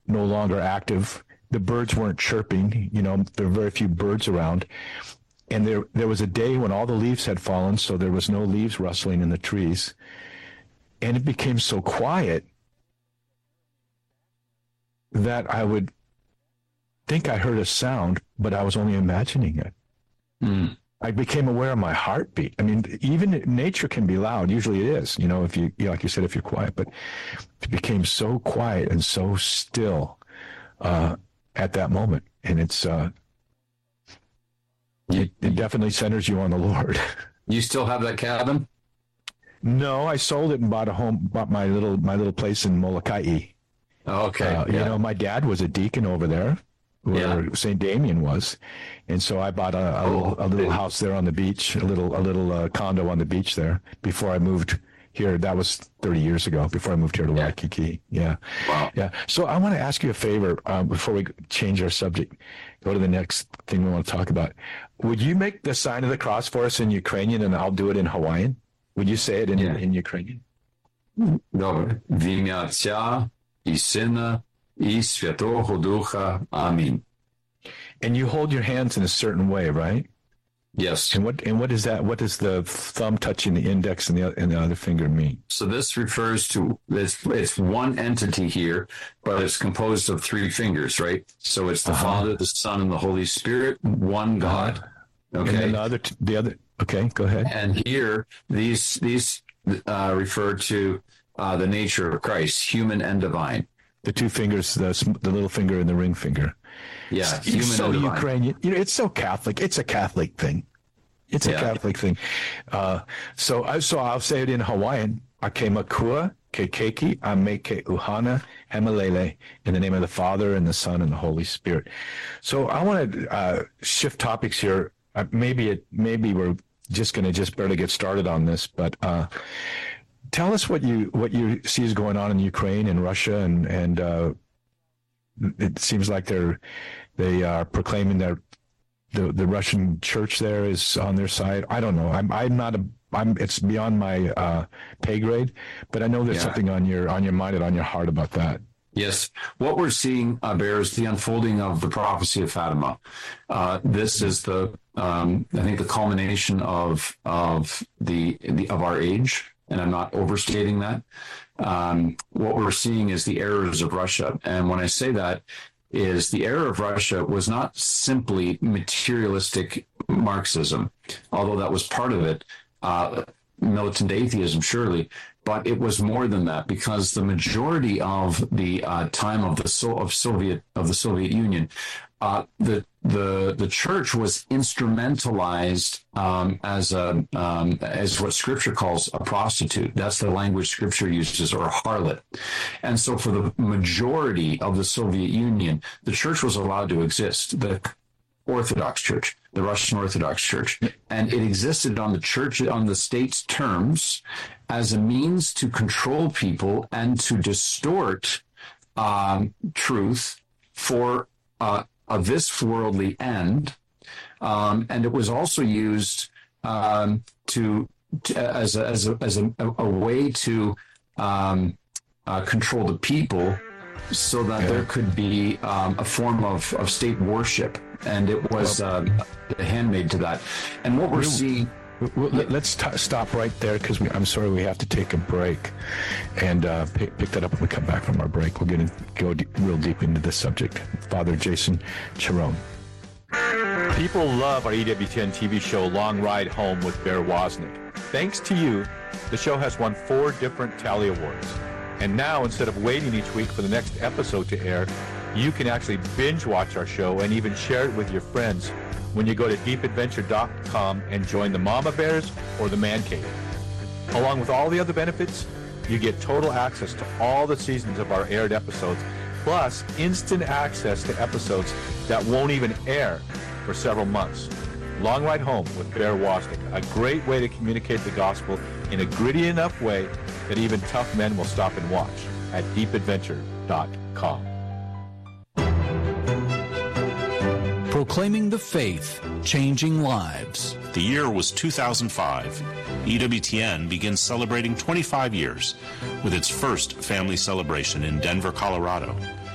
no longer active. The birds weren't chirping. There were very few birds around. And there was a day when all the leaves had fallen, so there was no leaves rustling in the trees. And it became so quiet that I would think I heard a sound, but I was only imagining it. Mm. I became aware of my heartbeat. I mean, even nature can be loud. Usually it is, if you, like you said, if you're quiet. But it became so quiet and so still at that moment. And it definitely centers you on the Lord. You still have that cabin? No, I sold it and bought my little place in Molokai. Okay. My dad was a deacon over there, where St. Damien was, and so I bought a little house there on the beach, a little condo on the beach there before I moved here. That was 30 years ago. Before I moved here to Waikiki. Yeah. Wow. Yeah. So I want to ask you a favor before we change our subject. Go to the next thing we want to talk about. Would you make the sign of the cross for us in Ukrainian, and I'll do it in Hawaiian? Would you say it in Ukrainian? Добре. В ім'я Отця і Сина і Святого Духа. Амінь. And you hold your hands in a certain way, right? Yes. And what is that? What does the thumb touching the index and the other finger mean? So this refers to it's one entity here, but it's composed of three fingers, right? So it's the Father, the Son, and the Holy Spirit, one God. Okay. And then the other. Okay, go ahead. And here, these refer to the nature of Christ, human and divine. The two fingers, the little finger and the ring finger. Yeah, human so and divine. Ukrainian. It's so Catholic. It's a Catholic thing. It's a Catholic thing. So I'll say it in Hawaiian. Ake makua, ke keiki, ame ke uhana, hemalele, in the name of the Father and the Son and the Holy Spirit. So I want to shift topics here. Maybe we're just going to barely get started on this, but tell us what you see is going on in Ukraine and Russia, and it seems like they are proclaiming that the Russian church there is on their side. I don't know. It's beyond my pay grade, but I know there's something on your mind and on your heart about that. Yes. What we're seeing, Bear, is the unfolding of the prophecy of Fatima. This is I think the culmination of our age, and I'm not overstating that. What we're seeing is the errors of Russia. And when I say that, is the error of Russia was not simply materialistic Marxism, although that was part of it, militant atheism, surely. But it was more than that, because the majority of the time of the Soviet Union, the church was instrumentalized as what Scripture calls a prostitute. That's the language Scripture uses, or a harlot. And so, for the majority of the Soviet Union, the church was allowed to exist. The Orthodox Church, the Russian Orthodox Church, and it existed on the state's terms as a means to control people and to distort truth for this worldly end, and it was also used as a way to control the people, so that there could be a form of state worship, and it was handmade to that. And what we're seeing. Let's stop right there, because I'm sorry, we have to take a break, and pick that up when we come back from our break. We're going to go real deep into this subject. Father Jason Cherone. People love our EWTN TV show, Long Ride Home with Bear Wozniak. Thanks to you, the show has won 4 different Tally Awards. And now, instead of waiting each week for the next episode to air, you can actually binge watch our show and even share it with your friends when you go to deepadventure.com and join the Mama Bears or the Man Cave. Along with all the other benefits, you get total access to all the seasons of our aired episodes, plus instant access to episodes that won't even air for several months. Long Ride Home with Bear Wozniak, a great way to communicate the gospel in a gritty enough way that even tough men will stop and watch at deepadventure.com. Proclaiming the faith, changing lives. The year was 2005. EWTN begins celebrating 25 years with its first family celebration in Denver, Colorado.